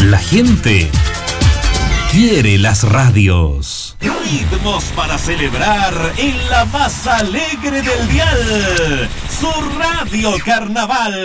La gente quiere las radios. Ritmos para celebrar en la más alegre del dial. Su Radio Carnaval.